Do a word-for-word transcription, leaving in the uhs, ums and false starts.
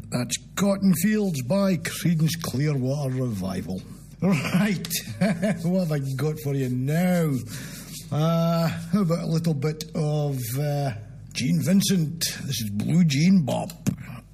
That's Cotton Fields by Creedence Clearwater Revival. Right, what have I got for you now? Uh, how about a little bit of uh, Gene Vincent? This is Blue Jean Bop.